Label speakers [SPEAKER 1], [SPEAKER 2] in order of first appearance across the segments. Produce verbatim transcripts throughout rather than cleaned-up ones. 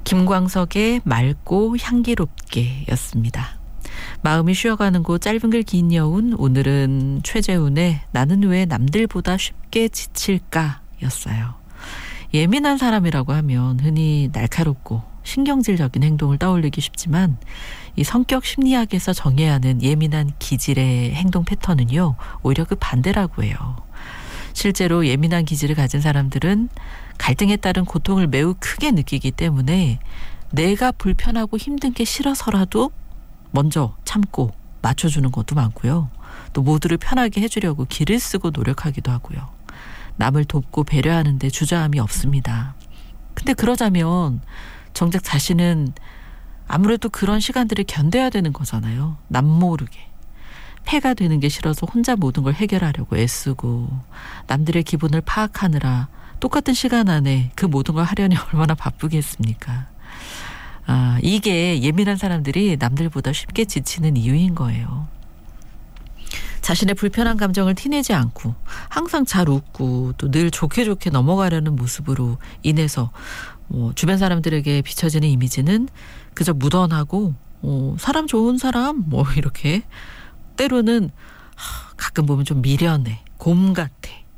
[SPEAKER 1] 김광석의 맑고 향기롭게 였습니다. 마음이 쉬어가는 곳 짧은 글 긴 여운, 오늘은 최재훈의 나는 왜 남들보다 쉽게 지칠까 였어요. 예민한 사람이라고 하면 흔히 날카롭고 신경질적인 행동을 떠올리기 쉽지만 이 성격 심리학에서 정해야 하는 예민한 기질의 행동 패턴은요, 오히려 그 반대라고 해요. 실제로 예민한 기질을 가진 사람들은 갈등에 따른 고통을 매우 크게 느끼기 때문에 내가 불편하고 힘든 게 싫어서라도 먼저 참고 맞춰주는 것도 많고요. 또 모두를 편하게 해주려고 기를 쓰고 노력하기도 하고요. 남을 돕고 배려하는 데 주저함이 없습니다. 근데 그러자면 정작 자신은 아무래도 그런 시간들을 견뎌야 되는 거잖아요. 남모르게. 폐가 되는 게 싫어서 혼자 모든 걸 해결하려고 애쓰고 남들의 기분을 파악하느라 똑같은 시간 안에 그 모든 걸 하려니 얼마나 바쁘겠습니까? 아, 이게 예민한 사람들이 남들보다 쉽게 지치는 이유인 거예요. 자신의 불편한 감정을 티내지 않고 항상 잘 웃고 또 늘 좋게 좋게 넘어가려는 모습으로 인해서 뭐 주변 사람들에게 비춰지는 이미지는 그저 무던하고 어, 사람 좋은 사람 뭐 이렇게 때로는 하, 가끔 보면 좀 미련해, 곰 같아.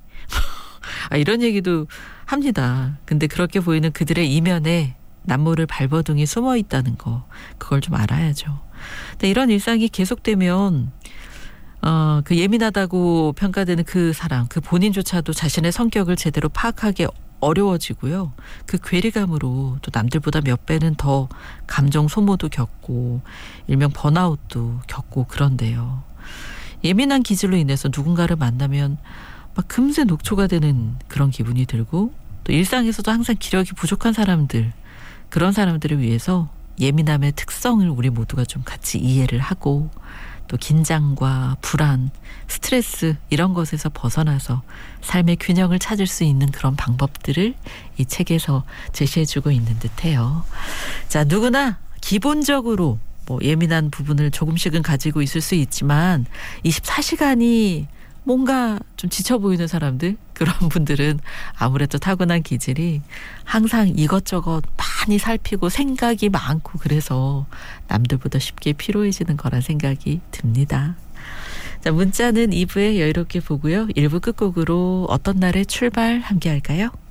[SPEAKER 1] 아, 이런 얘기도 합니다. 근데 그렇게 보이는 그들의 이면에 남모를 발버둥이 숨어 있다는 거, 그걸 좀 알아야죠. 근데 이런 일상이 계속되면 어, 그 예민하다고 평가되는 그 사람, 그 본인조차도 자신의 성격을 제대로 파악하기 어려워지고요. 그 괴리감으로 또 남들보다 몇 배는 더 감정 소모도 겪고 일명 번아웃도 겪고 그런데요. 예민한 기질로 인해서 누군가를 만나면 막 금세 녹초가 되는 그런 기분이 들고 또 일상에서도 항상 기력이 부족한 사람들, 그런 사람들을 위해서 예민함의 특성을 우리 모두가 좀 같이 이해를 하고 또 긴장과 불안, 스트레스 이런 것에서 벗어나서 삶의 균형을 찾을 수 있는 그런 방법들을 이 책에서 제시해주고 있는 듯해요. 자, 누구나 기본적으로 뭐 예민한 부분을 조금씩은 가지고 있을 수 있지만 이십사 시간이 뭔가 좀 지쳐 보이는 사람들, 그런 분들은 아무래도 타고난 기질이 항상 이것저것 많이 살피고 생각이 많고 그래서 남들보다 쉽게 피로해지는 거란 생각이 듭니다. 자, 문자는 이 부에 여유롭게 보고요. 일 부 끝곡으로 어떤 날의 출발 함께 할까요?